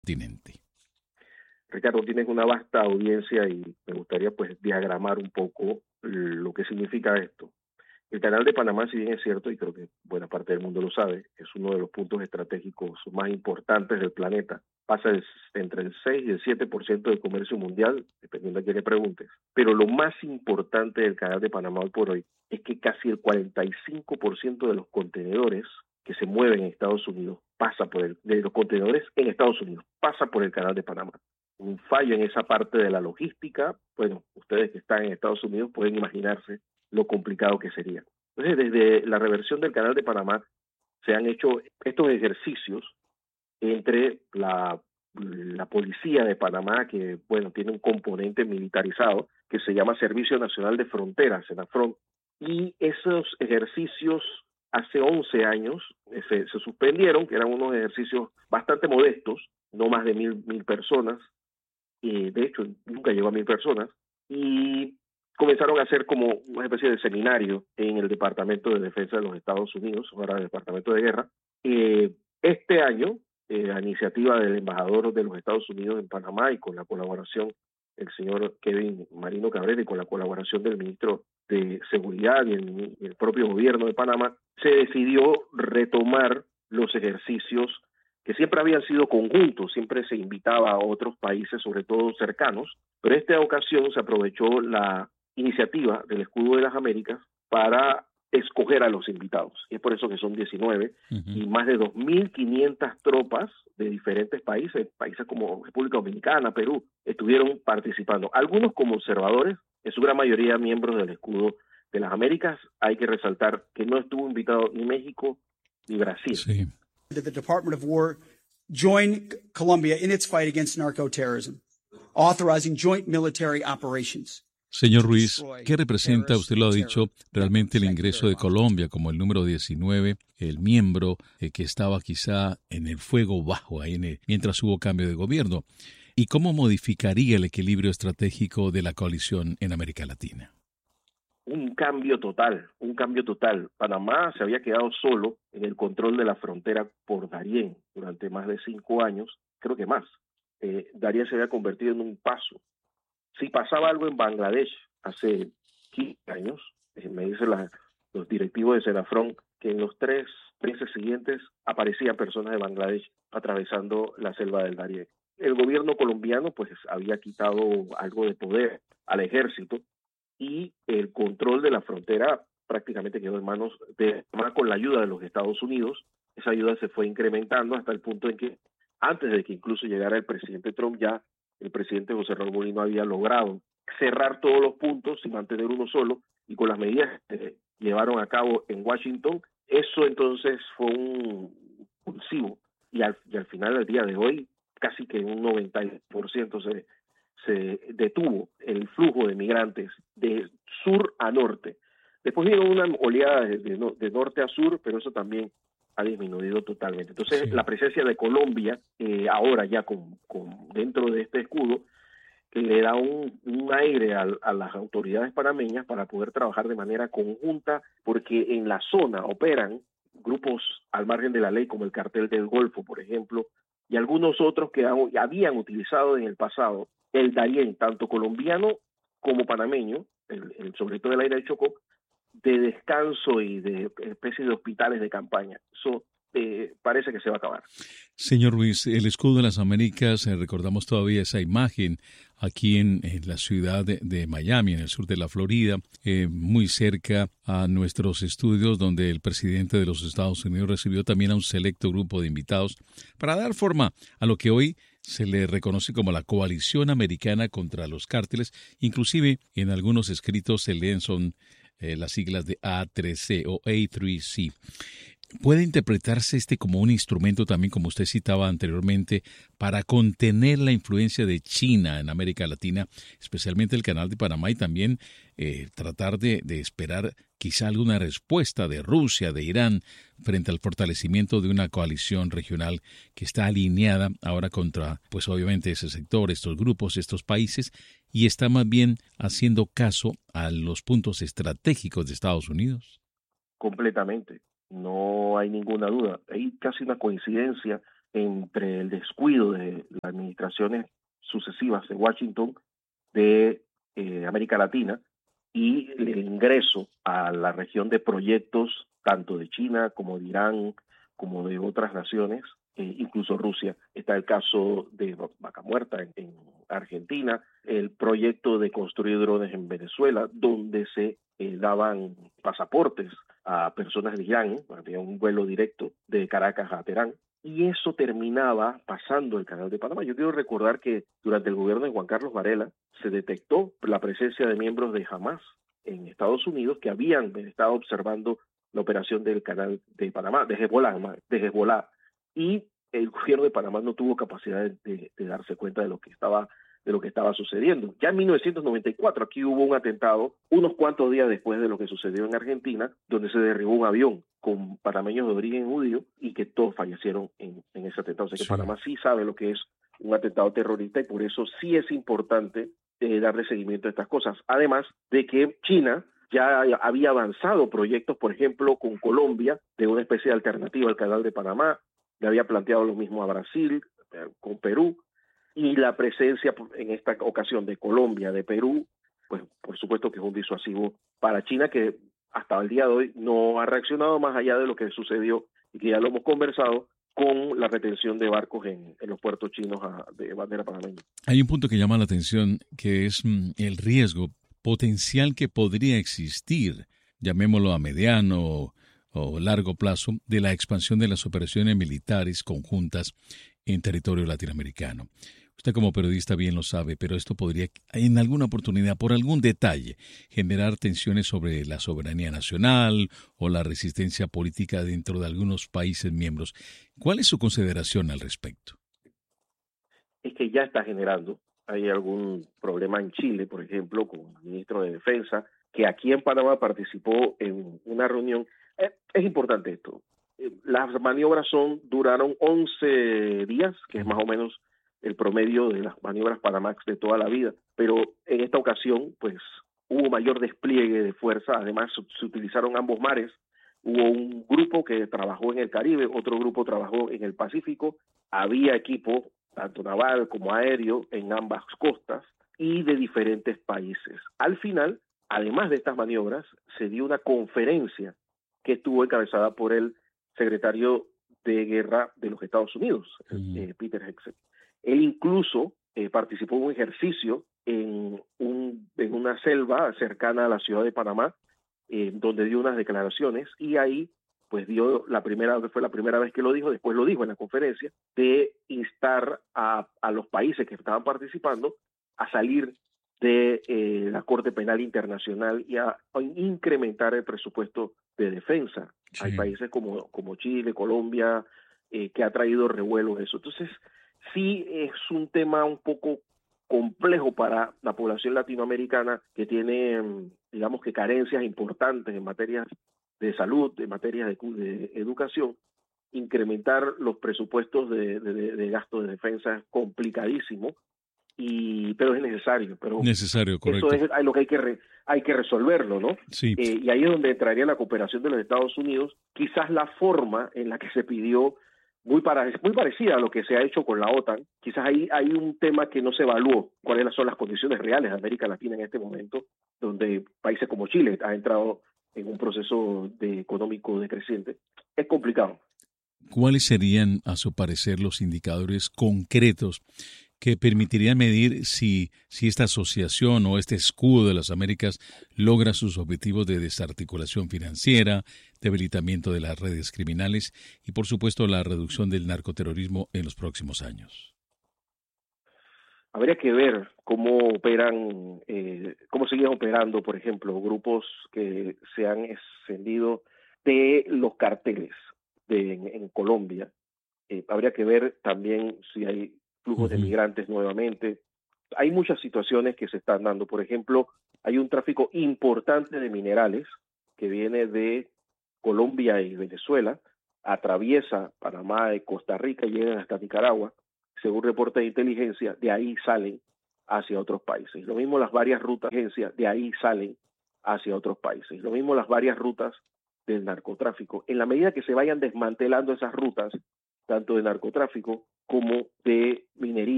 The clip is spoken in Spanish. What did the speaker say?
continente. Ricardo, tienes una vasta audiencia y me gustaría pues diagramar un poco lo que significa esto. El Canal de Panamá, si bien es cierto, y creo que buena parte del mundo lo sabe, es uno de los puntos estratégicos más importantes del planeta. Pasa entre el 6 y el 7% del comercio mundial, dependiendo a quién le preguntes. Pero lo más importante del Canal de Panamá hoy por hoy es que casi el 45% de los contenedores que se mueven en Estados Unidos de los contenedores en Estados Unidos pasa por el Canal de Panamá. Un fallo en esa parte de la logística, bueno, ustedes que están en Estados Unidos pueden imaginarse lo complicado que sería. Entonces, desde la reversión del Canal de Panamá se han hecho estos ejercicios entre la policía de Panamá, que bueno, tiene un componente militarizado que se llama Servicio Nacional de Fronteras, SENAFRON, y esos ejercicios hace 11 años se suspendieron, que eran unos ejercicios bastante modestos, no más de mil personas, de hecho nunca llegó a 1,000 personas, y comenzaron a hacer como una especie de seminario en el Departamento de Defensa de los Estados Unidos, ahora el Departamento de Guerra. Este año, a iniciativa del embajador de los Estados Unidos en Panamá y con la colaboración del señor Kevin Marino Cabrera y con la colaboración del ministro de Seguridad y el propio gobierno de Panamá, se decidió retomar los ejercicios que siempre habían sido conjuntos, siempre se invitaba a otros países, sobre todo cercanos, pero esta ocasión se aprovechó la iniciativa del Escudo de las Américas para escoger a los invitados. Y es por eso que son 19 y más de 2.500 tropas de diferentes países como República Dominicana, Perú, estuvieron participando. Algunos como observadores, en su gran mayoría miembros del Escudo de las Américas. Hay que resaltar que no estuvo invitado ni México ni Brasil. Sí. That the Department of War join Colombia in its fight against narco-terrorism, authorizing joint military operations. Señor Ruiz, ¿qué representa, usted lo ha dicho, realmente el ingreso de Colombia como el número 19, el miembro que estaba quizá en el fuego bajo ahí mientras hubo cambio de gobierno? ¿Y cómo modificaría el equilibrio estratégico de la coalición en América Latina? Un cambio total. Panamá se había quedado solo en el control de la frontera por Darién durante más de 5 años, creo que más. Darién se había convertido en un paso. Si pasaba algo en Bangladesh hace 15 años, me dicen los directivos de SENAFRON que en los 3 meses siguientes aparecían personas de Bangladesh atravesando la selva del Darién. El gobierno colombiano pues había quitado algo de poder al ejército y el control de la frontera prácticamente quedó en manos de Panamá con la ayuda de los Estados Unidos. Esa ayuda se fue incrementando hasta el punto en que antes de que incluso llegara el presidente Trump, ya el presidente José Raúl Mulino había logrado cerrar todos los puntos y mantener uno solo, y con las medidas que llevaron a cabo en Washington, eso entonces fue un impulsivo, y al final, al día de hoy, casi que un 90% se detuvo el flujo de migrantes de sur a norte. Después vino una oleada de norte a sur, pero eso también ha disminuido totalmente. Entonces, sí, la presencia de Colombia, ahora ya con dentro de este escudo, le da un aire a las autoridades panameñas para poder trabajar de manera conjunta, porque en la zona operan grupos al margen de la ley, como el Cartel del Golfo, por ejemplo, y algunos otros que habían utilizado en el pasado el Darién, tanto colombiano como panameño, sobre todo el área de Chocó, de descanso y de especies de hospitales de campaña. Eso parece que se va a acabar. Señor Ruiz, el Escudo de las Américas, recordamos todavía esa imagen aquí en la ciudad de Miami, en el sur de la Florida, muy cerca a nuestros estudios, donde el presidente de los Estados Unidos recibió también a un selecto grupo de invitados para dar forma a lo que hoy se le reconoce como la Coalición Americana contra los Cárteles. Inclusive en algunos escritos se leen son las siglas de A3C o A3C. ¿Puede interpretarse como un instrumento también, como usted citaba anteriormente, para contener la influencia de China en América Latina, especialmente el Canal de Panamá, y también tratar de esperar quizá alguna respuesta de Rusia, de Irán, frente al fortalecimiento de una coalición regional que está alineada ahora contra, pues obviamente, ese sector, estos grupos, estos países, y está más bien haciendo caso a los puntos estratégicos de Estados Unidos? Completamente. No hay ninguna duda. Hay casi una coincidencia entre el descuido de las administraciones sucesivas en Washington de América Latina y el ingreso a la región de proyectos tanto de China como de Irán, como de otras naciones, incluso Rusia. Está el caso de Vaca Muerta en Argentina, el proyecto de construir drones en Venezuela, donde se daban pasaportes a personas de Irán, había un vuelo directo de Caracas a Teherán, y eso terminaba pasando el Canal de Panamá. Yo quiero recordar que durante el gobierno de Juan Carlos Varela se detectó la presencia de miembros de Hamas en Estados Unidos que habían estado observando la operación del Canal de Panamá, de Hezbolá, y el gobierno de Panamá no tuvo capacidad de darse cuenta de lo que estaba sucediendo. Ya en 1994 aquí hubo un atentado, unos cuantos días después de lo que sucedió en Argentina, donde se derribó un avión con panameños de origen judío y que todos fallecieron en ese atentado. O sea que Panamá sí sabe lo que es un atentado terrorista y por eso sí es importante darle seguimiento a estas cosas. Además de que China ya había avanzado proyectos, por ejemplo, con Colombia, de una especie de alternativa al Canal de Panamá, le había planteado lo mismo a Brasil, con Perú, y la presencia en esta ocasión de Colombia, de Perú, pues por supuesto que es un disuasivo para China, que hasta el día de hoy no ha reaccionado más allá de lo que sucedió y que ya lo hemos conversado con la retención de barcos en los puertos chinos de bandera panameña. Hay un punto que llama la atención, que es el riesgo potencial que podría existir, llamémoslo a mediano o largo plazo, de la expansión de las operaciones militares conjuntas en territorio latinoamericano. Usted como periodista bien lo sabe, pero esto podría en alguna oportunidad, por algún detalle, generar tensiones sobre la soberanía nacional o la resistencia política dentro de algunos países miembros. ¿Cuál es su consideración al respecto? Es que ya está generando. Hay algún problema en Chile, por ejemplo, con el ministro de Defensa, que aquí en Panamá participó en una reunión. Es importante esto. Las maniobras duraron 11 días, que es más o menos el promedio de las maniobras Panamax de toda la vida, pero en esta ocasión pues hubo mayor despliegue de fuerza, además se utilizaron ambos mares, hubo un grupo que trabajó en el Caribe, otro grupo trabajó en el Pacífico, había equipo tanto naval como aéreo en ambas costas y de diferentes países. Al final, además de estas maniobras, se dio una conferencia que estuvo encabezada por el secretario de Guerra de los Estados Unidos, Peter Hegseth. Él incluso participó en un ejercicio en una selva cercana a la ciudad de Panamá, donde dio unas declaraciones y ahí pues fue la primera vez que lo dijo, después lo dijo en la conferencia, de instar a los países que estaban participando a salir de la Corte Penal Internacional y a incrementar el presupuesto de defensa. Sí. Hay países como Chile, Colombia, que ha traído revuelo eso. Entonces, sí es un tema un poco complejo para la población latinoamericana que tiene, digamos que carencias importantes en materias de salud, en materias de educación. Incrementar los presupuestos de gasto de defensa es complicadísimo, pero es necesario. Pero necesario, correcto. Eso es lo que hay que resolverlo, ¿no? Sí. Y ahí es donde entraría la cooperación de los Estados Unidos. Quizás la forma en la que se pidió muy parecida a lo que se ha hecho con la OTAN. Quizás ahí hay un tema que no se evaluó, cuáles son las condiciones reales de América Latina en este momento, donde países como Chile han entrado en un proceso económico decreciente. Es complicado. ¿Cuáles serían, a su parecer, los indicadores concretos que permitirían medir si esta asociación o este escudo de las Américas logra sus objetivos de desarticulación financiera, debilitamiento de las redes criminales y, por supuesto, la reducción del narcoterrorismo en los próximos años? Habría que ver cómo operan, cómo siguen operando, por ejemplo, grupos que se han extendido de los carteles en Colombia. Habría que ver también si hay flujos de migrantes nuevamente. Hay muchas situaciones que se están dando. Por ejemplo, hay un tráfico importante de minerales que viene de Colombia y Venezuela, atraviesa Panamá y Costa Rica y llegan hasta Nicaragua. Según reportes de inteligencia, de ahí salen hacia otros países. Lo mismo las varias rutas de agencia, de ahí salen hacia otros países. Lo mismo las varias rutas del narcotráfico. En la medida que se vayan desmantelando esas rutas, tanto de narcotráfico como de minería.